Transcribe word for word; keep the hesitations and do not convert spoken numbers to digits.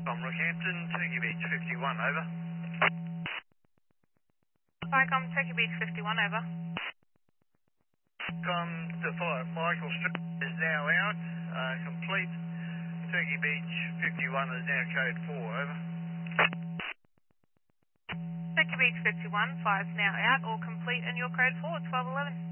From Rockhampton, Turkey Beach fifty-one, over. Vicom, Turkey Beach fifty-one, over. Com to five, Michael Street is now out, uh, complete. Turkey Beach fifty-one is now code four, over. Turkey Beach fifty-one, five now out, all complete, and your code four, twelve eleven.